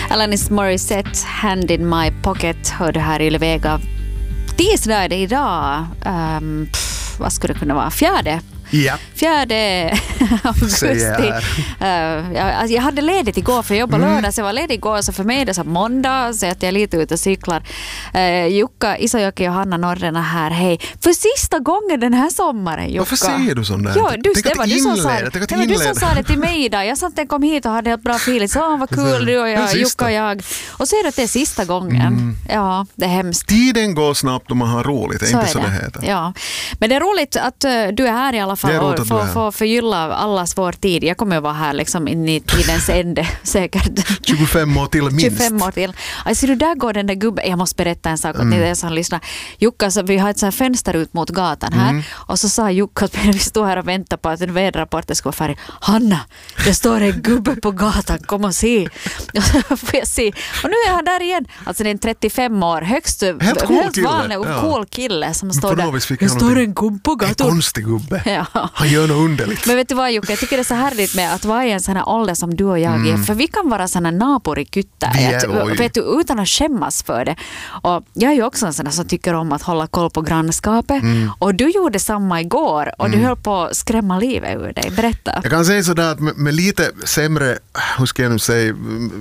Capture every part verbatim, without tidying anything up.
Alanis Morissette, Hand in my pocket, hörde här i Levega. Tisdag är det idag. Um, pff, vad skulle det kunna vara? Fjärde. Ja. Fjärde augusti. Uh, jag, alltså jag hade ledigt igår för jag jobbade mm. lördag, så jag var ledig igår, så för mig är det så måndag, så att jag är lite ute och cyklar. Uh, Jukka, Isojoki och Hanna Norrena här, hej. För sista gången den här sommaren, Jukka. Varför säger du sån där? Ja, du, det var du som sa det. Det var du som sa det till mig idag. Jag satt och kom hit och hade helt bra feeling. Så vad kul du och jag, Jukka och jag. Och så är det att det är sista gången. Mm. Ja, det är hemskt. Tiden går snabbt och man har roligt, det är så inte är så det. det heter. Ja. Men det är roligt att uh, du är här i alla fall och får för förgylla allas vår tid. Jag kommer att vara här liksom in i tidens ände säkert. tjugofem år till minst. tjugofem år till. Alltså du, där går den där gubben. Jag måste berätta en sak åt mm. ni som lyssnar. Jukka, så vi har ett så här fönster ut mot gatan här. Mm. Och så sa Jukka att vi stod här och väntade på att en väderrapporten skulle vara färdig. Hanna, det står en gubbe på gatan. Kom och se. Och så får jag se. Och nu är han där igen. Alltså det är en trettiofem år. Högst, helt cool högst kille. vanlig och ja. cool kille som står där. Det står en gubbe på gatan. En konstig gubbe. Ja. Han gör något underligt. Men vet du vad, Jukka, jag tycker det är så härligt med att vara i en sån här ålder som du och jag är. Mm. För vi kan vara såna nabor i kyttar. Vet du, utan att skämmas för det. Och jag är ju också en sån som tycker om att hålla koll på grannskapet. Mm. Och du gjorde samma igår. Och mm. du höll på att skrämma livet ur dig. Berätta. Jag kan säga sådär att med, med lite sämre, hur ska jag nu säga,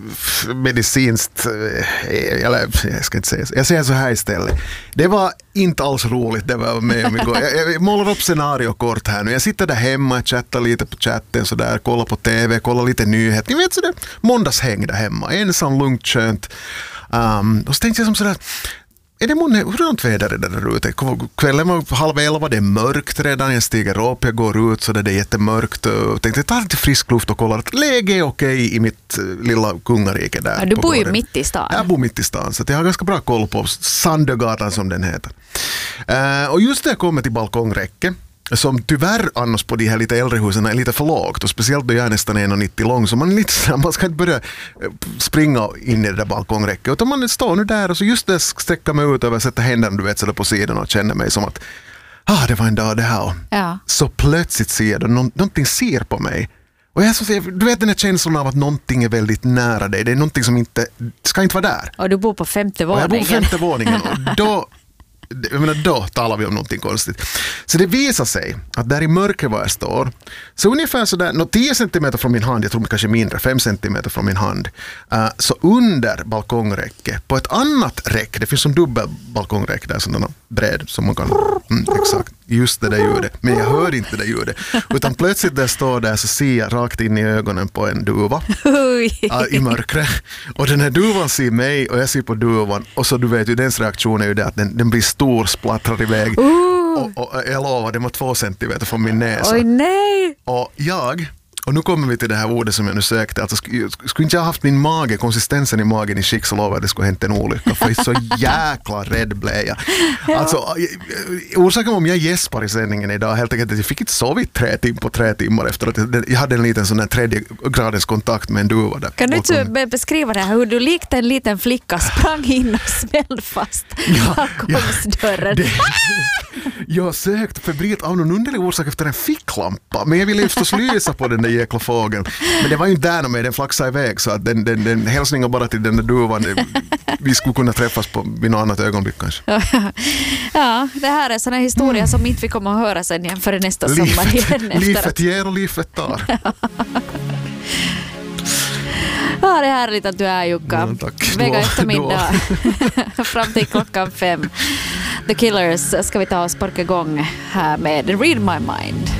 medicinskt, eller jag ska inte säga så. Jag säger så här istället. Det var inte alls roligt det var med om igår. Jag, jag målar upp scenario kort här nu. Jag sitter där hemma, chattar lite på chatten sådär, kollar på tv, kollar lite nyheter. Ni vet sådär, måndagshäng där hemma. Ensam, lugnt, skönt. Um, och så tänkte jag som sådär, är det månne, hurdant väder är det där ute? Kvällen var halv elva, det är mörkt redan, jag stiger upp, jag går ut så det är jättemörkt och tänkte, jag tar lite frisk luft och kollar att läge är okej i mitt lilla kungarike där. Ja, du bor ju mitt i stan. Jag bor mitt i stan, så jag har ganska bra koll på Sandögatan som den heter. Uh, och just när jag kommer till balkongräcke, som tyvärr annars på de här lite äldre husen är lite för lågt, och speciellt då jag är nästan en komma nittio lång, så man, lite, man ska inte börja springa in i det där balkongräcket, utan man står nu där och så just det sträcker mig ut över, sätter händerna du vet, så på sidan och känner mig som att ah, det var en dag det här. Ja. Så plötsligt ser jag nå- någonting ser på mig. Och jag så säger, du vet den här känslan av att någonting är väldigt nära dig, det är någonting som inte ska inte vara där. Och du bor på femte våningen. Och jag bor på femte våningen och då Jag menar, då talar vi om någonting konstigt. Så det visar sig att där i mörkret var jag står, så ungefär sådär, no, tio centimeter från min hand, jag tror kanske mindre, fem centimeter från min hand, uh, så under balkongräcket, på ett annat räck, det finns som dubbel balkongräck där, sådana bred som man kan, mm, exakt, just det där ljudet, men jag hör inte det ljudet, utan plötsligt där står där så ser jag rakt in i ögonen på en duva uh, i mörkret, och den här duvan ser mig och jag ser på duvan, och så du vet ju, dens reaktion är ju det att den, den blir stor, splattrar iväg. Och, och jag lovar, det var två centimeter från min näsa. Oj nej! Och jag, och nu kommer vi till det här ordet som jag nu sökte, alltså skulle, skulle inte jag haft min mage, konsistensen i magen i skick, så lovar att det skulle hänt en olycka, för så jäkla rädd blev jag. Ja. Alltså, orsaken om jag gäspar i sändningen idag helt enkelt att jag fick inte sovit tre tim på tre timmar efter att jag hade en liten sån där tredje gradens kontakt med en duva där. Kan du inte beskriva det här, hur du likt en liten flicka sprang in och smällde fast bakomsdörren? Ja, jag sökte febrilt av någon underlig orsak efter en ficklampa, men jag ville ju förstås lysa på den där jäkla fågeln. Men det var ju inte där med, den flaxade iväg, så att den, den, den hälsningen bara till den där duvan, vi skulle kunna träffas på vid något annat ögonblick kanske. Ja, det här är såna historier mm. som inte vi kommer att höra sen igen för nästa livet, sommar igen. Livet ger och livet tar. Ja, det är härligt att du är, Jukka. Ja, tack. Vega eftermiddag fram till klockan fem. The Killers ska vi ta och sparka igång här med Read My Mind.